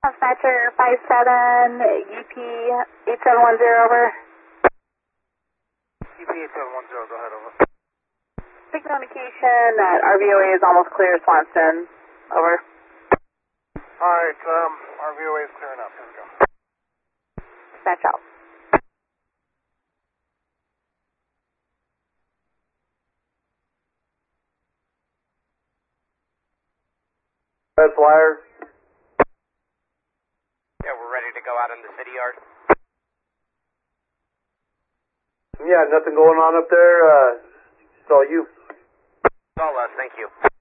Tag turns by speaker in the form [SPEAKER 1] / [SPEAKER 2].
[SPEAKER 1] Dispatcher 57, UP 8710 over.
[SPEAKER 2] UP 8710, go ahead, over.
[SPEAKER 1] Signal indication that RVOA is almost clear, Swanston. Over.
[SPEAKER 2] Alright, RVOA is clearing up. Here we go.
[SPEAKER 1] Dispatch out.
[SPEAKER 3] Red Flyer.
[SPEAKER 4] Yeah, we're ready to go out in the city yard.
[SPEAKER 3] Yeah, nothing going on up there. It's all you.
[SPEAKER 4] It's all us, thank you.